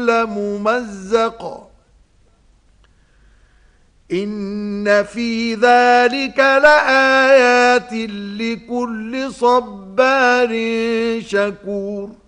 لممزق إن في ذلك لآيات لكل صبار شكور